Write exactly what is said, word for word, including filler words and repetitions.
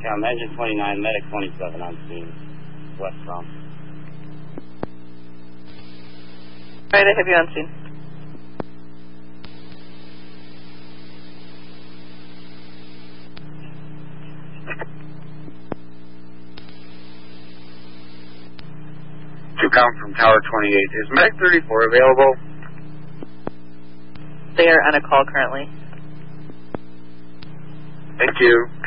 um, engine twenty-nine, medic twenty-seven on scene, west from. All right, I have you on scene. To come from Tower twenty-eight. Is Medic thirty-four available? They are on a call currently. Thank you.